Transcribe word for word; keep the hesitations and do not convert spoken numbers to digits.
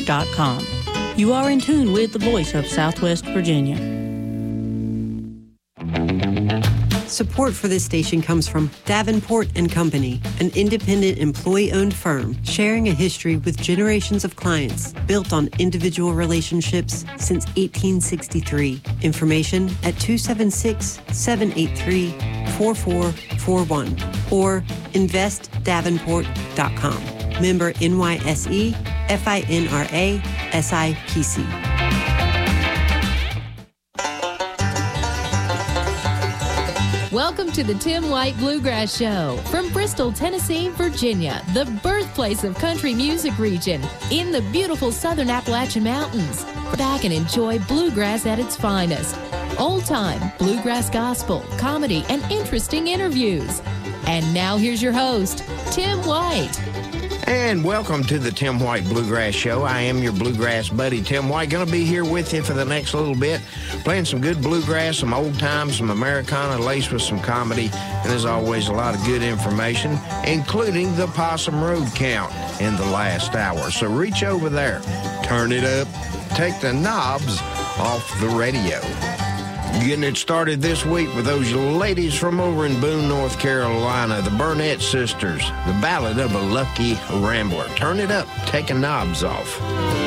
dot com. You are in tune with the voice of Southwest Virginia. Support for this station comes from Davenport and Company, an independent employee-owned firm sharing a history with generations of clients built on individual relationships since eighteen sixty-three. Information at two seven six, seven eight three, four four four one or invest davenport dot com. Member N Y S E, FINRA, S I P C. Welcome to the Tim White Bluegrass Show from Bristol, Tennessee, Virginia, the birthplace of country music region in the beautiful southern Appalachian Mountains. Back and enjoy bluegrass at its finest. Old-time bluegrass gospel, comedy, and interesting interviews. And now here's your host, Tim White. And welcome to the Tim White Bluegrass Show. I am your bluegrass buddy, Tim White. Going to be here with you for the next little bit, playing some good bluegrass, some old time, some Americana laced with some comedy, and as always, a lot of good information, including the Possum Road count in the last hour. So reach over there, turn it up, take the knobs off the radio. Getting it started this week with those ladies from over in Boone, North Carolina, the Burnett Sisters, the Ballad of a Lucky Rambler. Turn it up, taking knobs off.